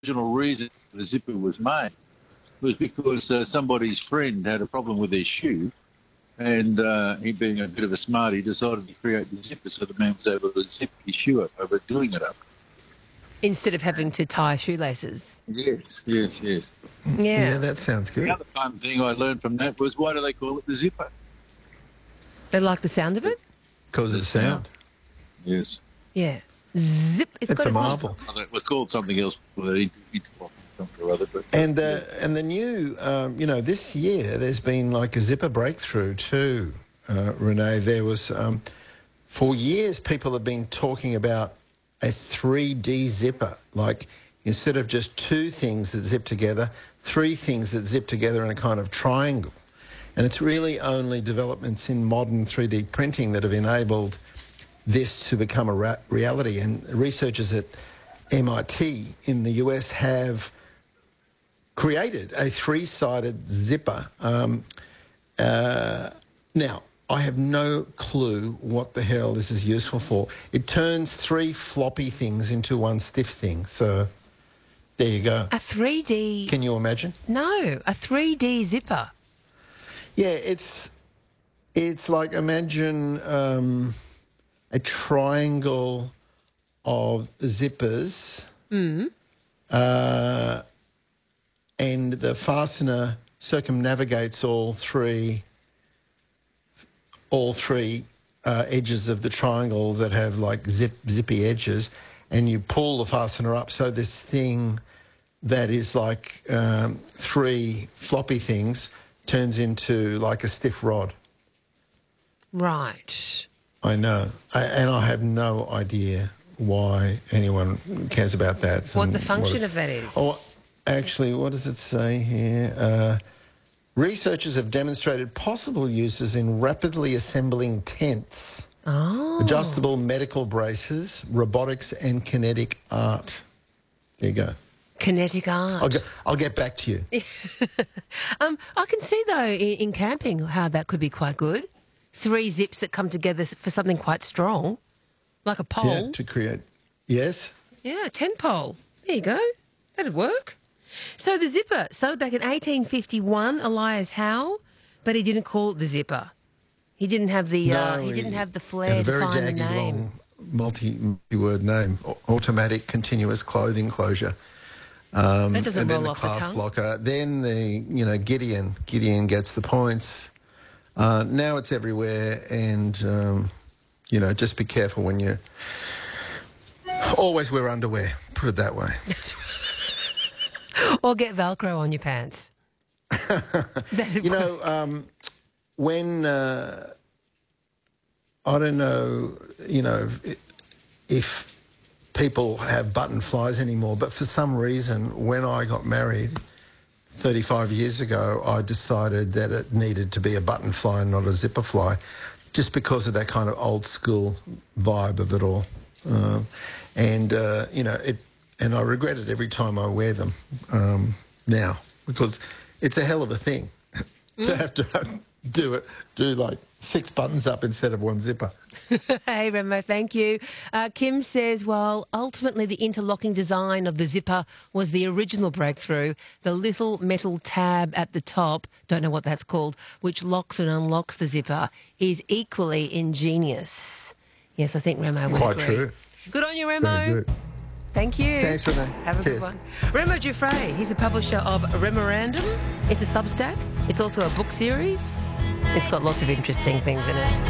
original reason the zipper was made was because somebody's friend had a problem with their shoe, and he, being a bit of a smarty, decided to create the zipper so the man was able to zip his shoe up over gluing it up. Instead of having to tie shoelaces. Yes, yes, yes. Yeah. Yeah, that sounds good. The other fun thing I learned from that was, why do they call it the zipper? They like the sound of it? Because it's sound. Yes. Yeah. Zip. It's a marvel. We're called something else, interlock something or other. But And the new, this year there's been like a zipper breakthrough too, Renee. There was, for years people have been talking about a 3D zipper, like instead of just two things that zip together, three things that zip together in a kind of triangle. And it's really only developments in modern 3D printing that have enabled this to become a reality. And researchers at MIT in the US have created a three-sided zipper. Now, I have no clue what the hell this is useful for. It turns three floppy things into one stiff thing. So there you go. A 3D... Can you imagine? No, a 3D zipper. Yeah, it's like, imagine a triangle of zippers, and the fastener circumnavigates all three edges of the triangle that have like zippy edges, and you pull the fastener up, so this thing that is like three floppy things turns into like a stiff rod. Right. I know. And I have no idea why anyone cares about that. What the function of that is. Oh, actually, what does it say here? Researchers have demonstrated possible uses in rapidly assembling tents, adjustable medical braces, robotics, and kinetic art. There you go. Kinetic art. I'll get back to you. I can see, though, in camping how that could be quite good. Three zips that come together for something quite strong, like a pole. Yeah, to create... Yes? Yeah, a tent pole. There you go. That'd work. So the zipper started back in 1851, Elias Howe, but he didn't call it the zipper. He didn't have the he didn't have the flair to find the name. Long, multi-word name. Automatic continuous clothing closure. That doesn't roll off the class tongue. blocker. Then Gideon gets the points. Now it's everywhere, and just be careful when you always wear underwear. Put it that way. Or get Velcro on your pants. When I don't know, if people have button flies anymore, but for some reason, when I got married 35 years ago, I decided that it needed to be a button fly and not a zipper fly, just because of that kind of old school vibe of it all. And I regret it every time I wear them now, because it's a hell of a thing to have to do like 6 buttons up instead of one zipper. Hey, Remo, thank you. Kim says, well, ultimately the interlocking design of the zipper was the original breakthrough. The little metal tab at the top, don't know what that's called, which locks and unlocks the zipper, is equally ingenious. Yes, I think Remo would Quite agree. true. Good on you, Remo. Very good. Thank you. Thanks, Renee. Have a good one. Remo Giuffre, he's a publisher of Remorandum. It's a Substack. It's also a book series. It's got lots of interesting things in it.